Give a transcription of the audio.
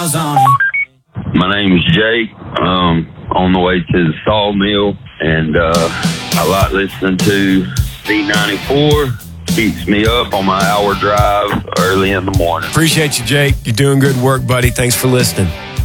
miles on it. My name is Jake. On the way to the sawmill, and I like listening to B94. Keeps me up on my hour drive early in the morning. Appreciate you, Jake. You're doing good work, buddy. Thanks for listening.